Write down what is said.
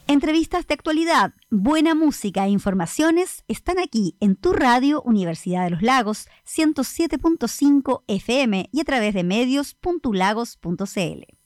Entrevistas de actualidad, buena música e informaciones están aquí en tu radio Universidad de los Lagos 107.5 FM y a través de medios.lagos.cl.